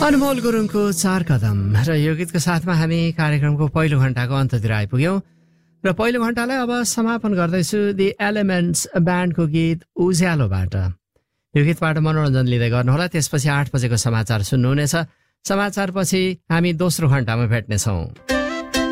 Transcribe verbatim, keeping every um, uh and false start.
अनमोल गुरुङको चार कदम र यो गीतको साथमा हामी कार्यक्रमको पहिलो घण्टाको अन्ततिर आइपुग्यौं र पहिलो घण्टालाई अब समापन गर्दैछु दि एलिमेन्ट्स ब्यान्डको गीत उज्यालोबाट। यो गीतबाट मनोरञ्जन लिँदै गर्नुहोला। त्यसपछि आठ बजेको समाचार सुन्नुहुनेछ। समाचारपछि हामी दोस्रो घण्टामा भेट्नेछौँ।